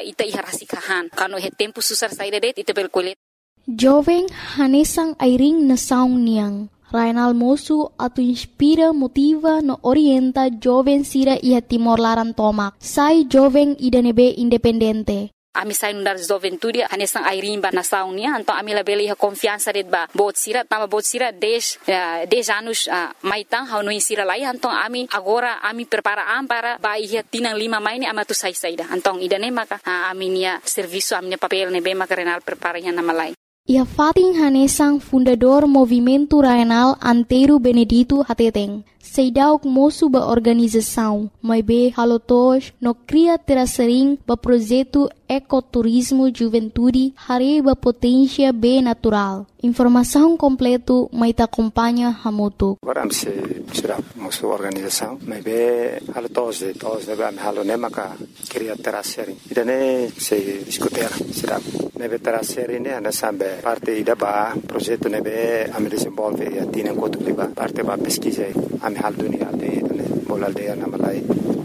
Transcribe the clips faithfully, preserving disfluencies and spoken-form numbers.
ita iharasikahan. Kano he tempo susar saida det ita belkulit. Jovem hanesang airing na saung niang. Rainal mosu atu inspira, motiva, no orienta jovem sira iha Timor Laran tomak. Sai jovem idanebe independente. Ami sai nundar juventude hanesang airing ba na saung niya. Anto ami labele iha konfiansa det ba bot sira. Tama bot sira des, uh, des anos uh, maitang hau noin sira lai. Antong ami agora ami preparaan para ba iha tinang lima maini ama tu sai saida. Antong idane maka uh, ami niya serviço ami niya papel nebe maka renal prepara iha nama lai. Ia Fating hanesang fundador Movimento Rainal Antero Benedito Hateteng. Seidauk moço ba organização, mas be halotos no cria terasering ba projeto ecoturismo juventude hare ba potência be natural. Informação completo mai ta acompanha hamutu. Agora se será moço organização, mas be halotos de todos de ba halo nemaka cria terasering. Idane se discutir será nebe terasering ne ana sambe parte ida ba projeto nebe am desenvolve e tina enquanto liba parte ba pesquisa am hal dunia de bol aldeia na Malai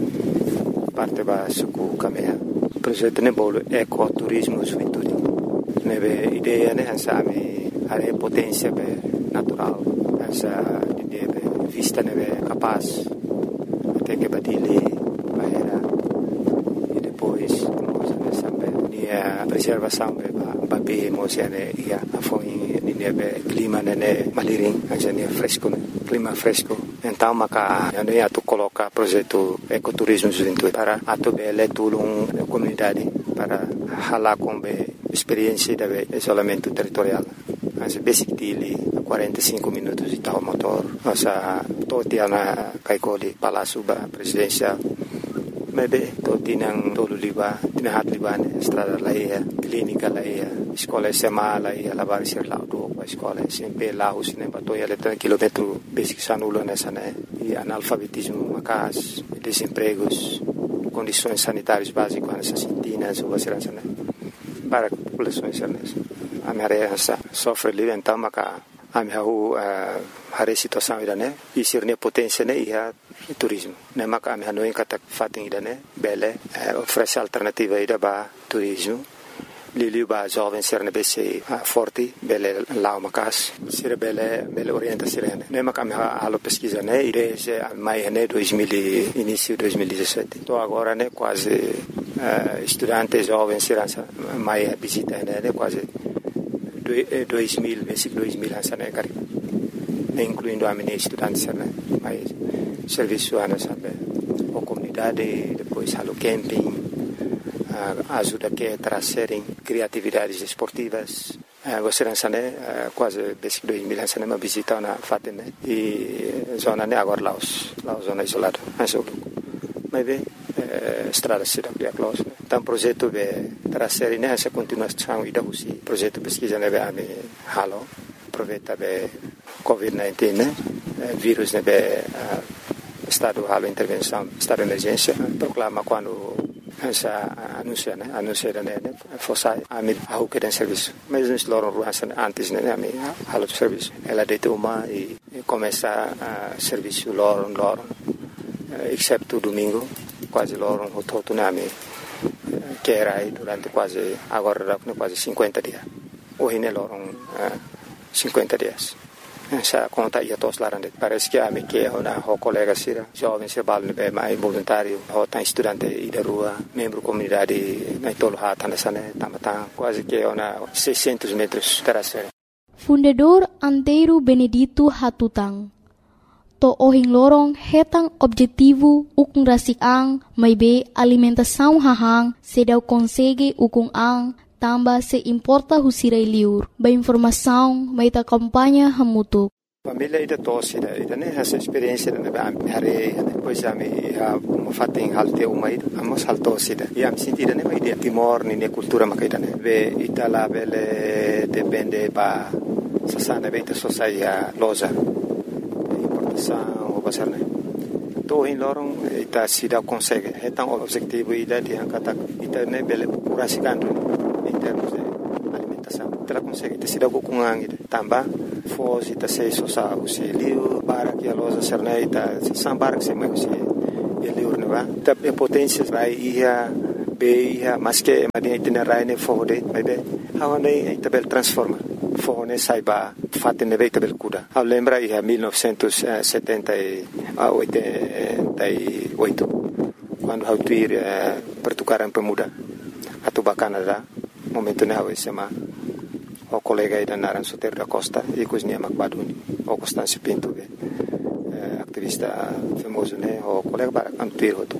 parte ba suku kamea projeto ne bol ecoturismo juventude nebe ideia ne ansami are potência be natural essa ideia be vista nebe capaz até que badile era e depois nós sambe a preservação be ba be mosiane ia afoi ni nebe clima ne maliring ajane fresco clima fresco. Então, maka ano ia tu coloca projeto ecoturismo juventude para atu bele tulung comunidade para hala com be experiência de isolamento territorial. Mas basic dili quarenta e cinco minutos de tal motor. Nossa totia na kaikoli palácio ba presidência. Mebe totinang tolu liba tinahat liban estrada laia clínica laia escola sema laia lavar ser lá do escola sempre lá os nem bato ia letra quilômetro basic sanulo nessa né e analfabetismo macas desempregos condições sanitárias básicas nessa sintinas ou segurança né para populações certas a minha sofre ali então maca a minha hare situação ida né e ser ne potência né ia turismo né maca a minha não encata fating ida né bele oferece alternativa ida ba turismo lili ba jovem ser ne bese forte bele lá macas ser bele bele orienta ser né maca a minha alo pesquisa né ide mai né dois mil início dois mil e dezessete tô agora né quase uh, estudante jovem ser mai visita né quase dois mil basic dois mil essa né cara incluindo a minha estudante né mas serviço ana sabe a comunidade depois halo camping uh, ajuda que trazerem criatividades esportivas uh, você não sabe uh, quase basic dois mil essa né uma visita na fatem né e zona né agora Laos Laos zona isolada mas mas bem estrada se da close então projeto be trazer nessa continuação ida usi projeto pesquisa nebe ame halo aproveita be covid dezenove né vírus nebe estado halo intervenção estado de emergência proclama quando essa anuncia né anuncia né fossai ame ao que tem serviço mas nos loram ruas antes né ame halo serviço ela deita uma e começa a serviço loram loram exceto domingo quase loro un totunami che era durante quasi agora quasi cinquanta dias hoje ne loro cinquanta dias sa conta ia tos larande parece que a me que una ho colega sira jovem se balne be mai voluntário ho tan estudante ida rua membro comunidade na tolo hata na sane tamata quase que una seiscentos metros terastre Fundador Antero Benedito Hatutang to ohing lorong hetang objetivo ukung rasik ang may be alimentação hahang se daw konsege ukung ang tamba se importa husiray liur ba informação may ta kampanya hamutuk. Família ida tosi ida ida ne essa experiência na ba hare depois ami ha mafating halte umai amos haltosi ida e am sentida ne mai de Timor ni ne cultura makaida ne be itala bele depende ba sasana beta sosaia loja o pasar né to in lorong ita sida consegue então objetivo ida de angkata ita ne bele purasikando em termos de alimentação ela consegue te sida kukungang ida tamba fos ita sei sosa usi liu para que a loja serna ita sambar que se mai usi liu ne va ta potência vai ia be ia maske madi itinerai ne fode mai be hawane itabel transforma fone saiba fate ne itabel kuda au lembra ia mil novecentos e setenta e oito quando hau tuir pertukaran pemuda atau Canada momento ne hau sema o colega ida Naran Soter da Costa e cosnia Macbaduni o Constâncio Pinto be aktivista famoso ne o colega para antuir hotu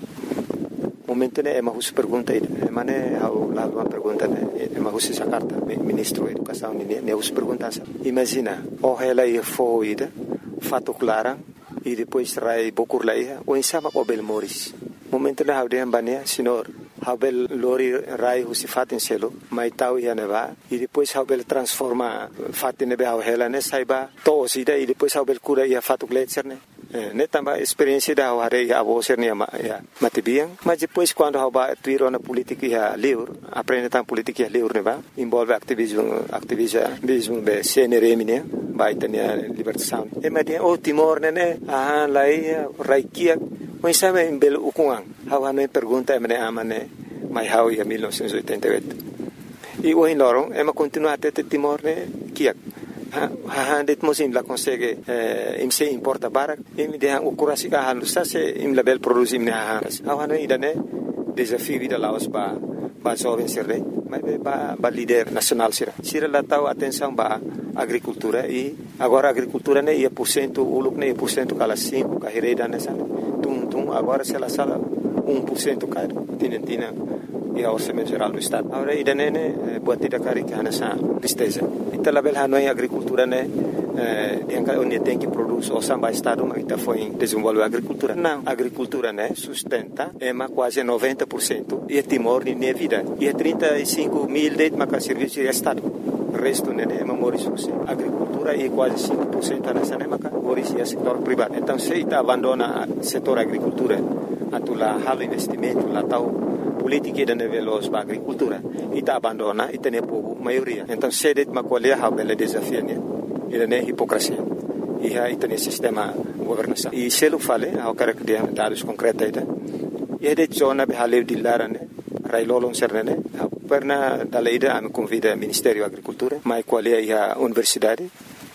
momento ne ema hus pergunta ida mane hau la uma pergunta ne ema hus essa carta ministro da educação ne ne hus pergunta imagina o ela ia foi ida fato clara e depois rai bokur lai o insama o bel moris momento ne hau de ambania senhor Habel lori rai husi fatin selo mai tau ia neva e depois habel transforma fatin nebe hau hela ne saiba to sida e depois habel cura ia fatu gletser ne ne tamba experiência da hare ia avo ser ne matibiang mas depois quando haba tuiro na política ia livre aprende tam política ia livre neva envolve ativismo ativismo be C N R M ne vai tenia libertação e madia o Timor ne ah lai raikia mas sabe em belo ukuang hau hanu pergunta emne amane mai hau ia mil novecentos e oitenta e oito e o lorong ema continua até Timor ne kiak ha ha det mosim la consegue im se importa barak im de o curasi ka hanu sa se im label produzi im ne ha hau hanu idane desafio vida laos ba ba jovem sirre mai ba ba líder nacional sira sira la tau atenção ba agricultura e agora agricultura ne ia por cento uluk ne por cento kala cinco ka hereda nessa tum tum agora se la sala um por cento cada tinentina e a orçamento geral do estado agora ida nene buatida cari que nessa tristeza então label hanoi agricultura ne dianca onde tem que produz o samba estado mas ita foi desenvolver agricultura não agricultura né sustenta é ma quase noventa por cento e Timor ni ne vida e trinta e cinco mil de ma serviço de estado resto ne é moris agricultura e quase cinco por cento nessa ne ma moris é setor privado então se ita abandona setor agricultura atula halo investimento la tau politica da nevelos ba agricultura ita abandona ita ne povo maioria então se det ma qual é a bela desafio ne ida ne hipocrisia e a ita ne sistema governação e se lo fale ao cara que dá dados concretos ida e de zona be halev dillarane rai lolon sernene perna da leida am convida Ministério Agricultura mai qual é a universidade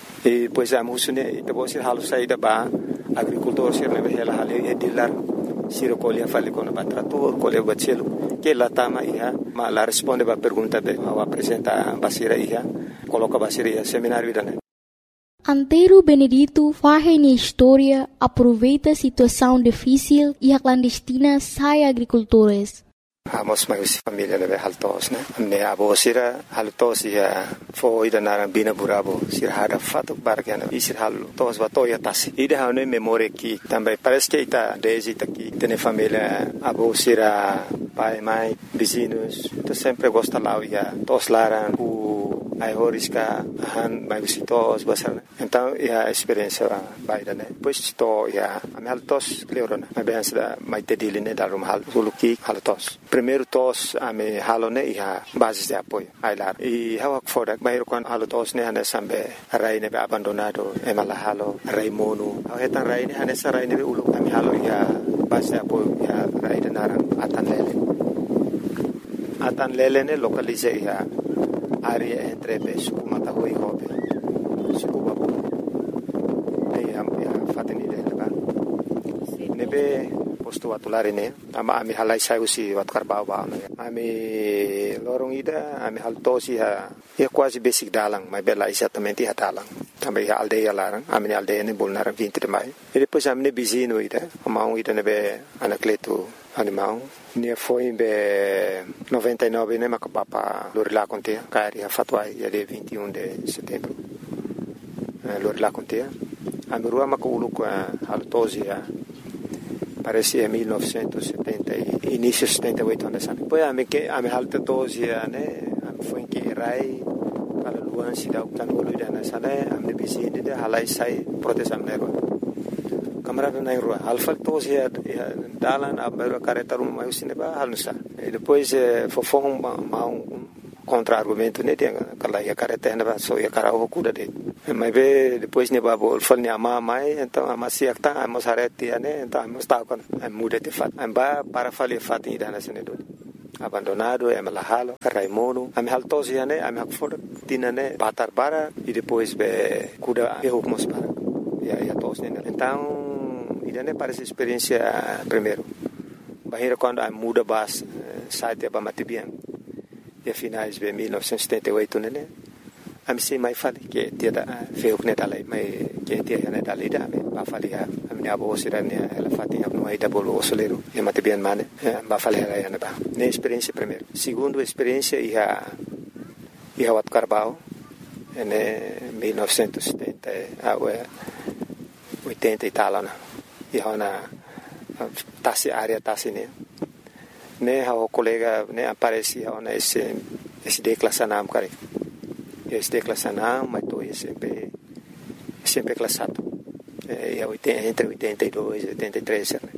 e pois a musune ita bosi halu saída ba agricultor serne be hela halev e dillar siro colia fale con batrator colia bacelo que la tama ia ma la risponde ba pergunta be ao apresenta basira ia coloca basira ia seminário idane Antero Benedito faz na história aproveita a situação difícil e a clandestina sai agricultores. Amos mais família leve haltos né ne abo sira haltos ia foi da naran bina burabo sira hada fato bargana e sira halo tos batoya tasi ida hane memória que também parece que ita desde aqui tem família abo sira pai mãe vizinhos tu sempre gosta lá ia tos laran ai horiska han mai visitos basar então a experiência vai da né depois to ia am haltos cleorona mas bem da mai tedile né da rum hal soluki haltos primeiro tos ame halone ia base de apoio ai lá e hawa fora mai kon haltos né ana sambe rai ne abandonado e mala halo rai mono eta rai ne ana sa rai ne ulu ame halo ia base de apoio ia rai de naran atan lele atan lele ne localize ia área entre Suku Matahui e Hobe, Suku Babu, e a fateni de lá. Nebe posto atulari ne, ama ami halai sai usi wat karbau ba no. Ami lorong ida, ami haltosi ha, ia quase basic dalang, mas bela exatamente ha dalang. Também a aldeia larang, ami aldeia ne bolnar vinte de maio. E depois ami ne bizino ida, amau ida nebe anacleto animal. Ne foi em noventa e nove né macapapa Lorila contea cari a fatuai ia de vinte e um de setembro Lorila contea a merua maculu com a altosia parece em mil novecentos e setenta início setenta e oito anos depois a me que a me altosia né foi que rai para luan se dá o tanolo da nessa né a me visita de halai sai proteção nego kamera na rua alfa tos ya dalan abero careta rum mai usine ba halusa e depois fofon ma um contra argumento ne tem aquela ya careta na so ya cara o cuda de mas be depois ne ba bol fal ne ama mai então ama si akta amos arete ne então amos ta kon muda te fat ba para fali fat ida na sene do abandonado, é malahalo, Raimono, a me haltos yane, a me hakfor tinane batar bara e depois be kuda erro mos para. E aí a tos nene. Então, idane parece experiência primeiro. Bahira quando a muda bas site ba matibian. E finais de mil novecentos e setenta e oito nene. A me sei mais fali que dia da feu que dalai mai que dia ne dalai da me ba fali a minha avó sira ne ela fatinha no aí da bolo osoleiro e matibian mane ba fali ela ya ba. Ne experiência primeiro. Segundo experiência ia ia wat Carbau em mil novecentos e setenta a oitenta e tal na. E ona tasi área tasi ne. Ne o colega ne aparecia ona esse esse declassanam cara. Esse declassanam mas tô sempre sempre classado. É entre oitenta e dois e oitenta e três né.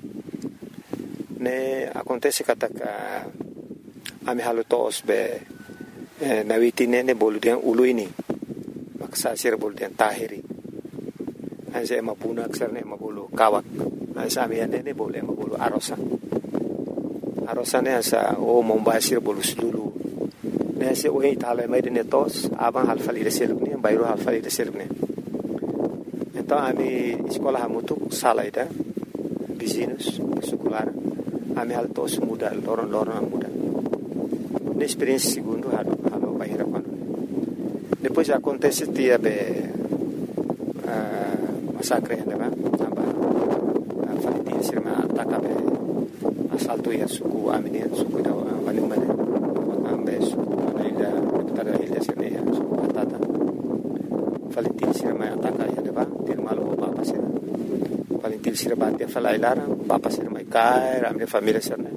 Ne acontece que a a me halotos be na witine ne boludian uluini. Maksa sir boludian tahiri. Asa ema puna aksar ne mabulu kawak. Asa me ne bolu mabulu arosa. Arosa ne asa o mombasir bolu sulu. Ne se o itala mai de netos aban halfali de selukne bayro halfali de selukne. Então a mi escola hamutu sala ida vizinhos secular a mi altos muda loron loron muda. Na experiência segundo halo halo bayra quando. Depois acontece dia be massacre né ba aba falitin sirma ataka be assalto ya suku amine suku da wani mane ambe suku na ila tada ila sirne ya suku atata falitin sirma ataka ya de ba ter malo papa sir falitin sirma te fala ilara papa sir mai kai amne família sirne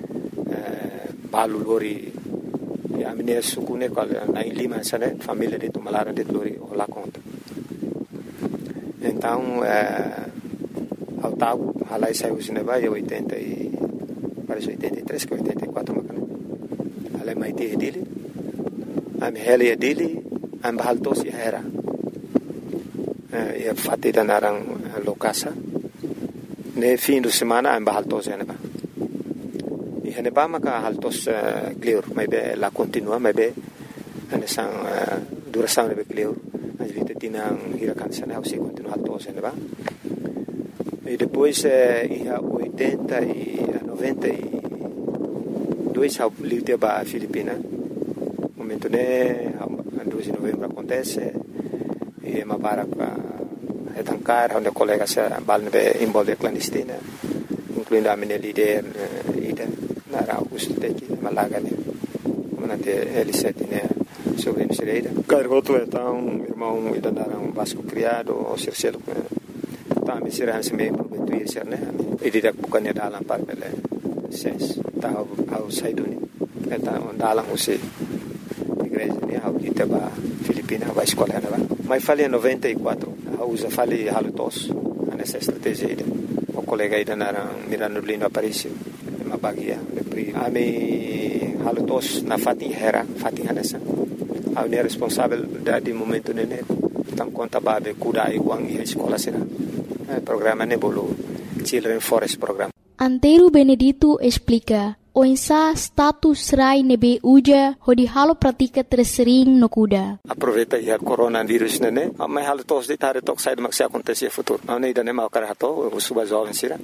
balu lori ya amine suku ne kal na lima sane família de tumalara de lori ola conta. Então, ao tal, halai saiu cinema em oitenta e parece oitenta e três que oitenta e quatro macana. Halai mai te dele, am hele dele, am bahaltos ya era. E fati da narang lokasa. Ne fim de semana am bahaltos ya neba. E neba maka haltos clear, mai be la continua, mai be ane sang duração nebe clear. Mas vita tinang hirakan sana se continua alto se ba e depois ia oitenta e noventa e dois ao livre ba Filipina momento né dois de novembro acontece e uma barca é tancar onde colega se balne envolve clandestina incluindo a minha líder ida na Augusto Teki Malaga né manate L sete né sobre a Cireira. Cargoto então irmão e dandaram Vasco criado o Circelo tá me será se meio prometuir ser né e didak bukan ya dalam par bele ses tá ao saiduni então dalam você igreja né ao kita ba Filipina vai escola né ba mas falei em noventa e quatro usa falei halutos nessa estratégia o colega aí dandaram Mirano Lino Aparício uma bagia a me halutos na Fatih Hera Fatih Hanessa a unir responsável de momento nene tam conta babe kuda e uang e escola será programa nebolo Children Forest Program. Antero Benedito explica o insa status rai nebe uja hodi halo pratika tersering no kuda. Aproveita ya coronavírus nene mas halo tos de tare tok sai de maxi acontecer futuro não nem dane mau karato o suba jovem será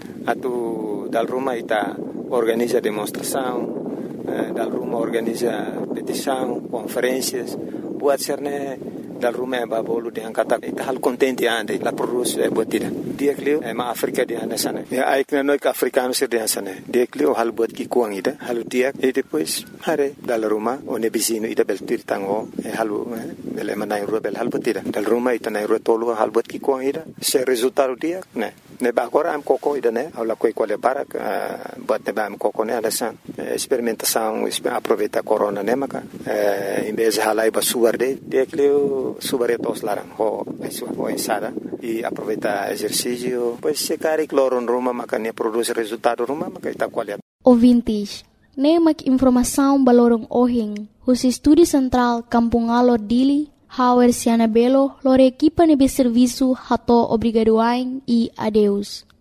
atu dal Roma ita organiza demonstração dal Roma organiza petição, conferências, buat serne dal Roma ba bolu de angkata ita hal contente ande la produce e botida dia klio e ma Afrika de ande sana e ai kna noi africano sir de sana dia klio hal bot ki kuang ida hal dia e depois hare dal Roma o ne bisino ida bel tirtango e halu bel manai rubel hal botida dal Roma ita nai rotolo hal bot ki kuang ida se resultado dia ne ne ba agora am coco ida ne ala coi quale para bot ne ba am coco ne ala san experimentação aproveita corona ne maka em vez halai ba suarde dia klio subaretos larang ho ho ensada e aproveita exercício pois se cari cloro em Roma makanya produz resultado Roma maka ita qualidade. Ouvintes, nemak informação balorong ohing hus estúdio central Kampung Alor Dili Hauer Siana Belo lore equipa nebe serviço hato obrigadoain e adeus.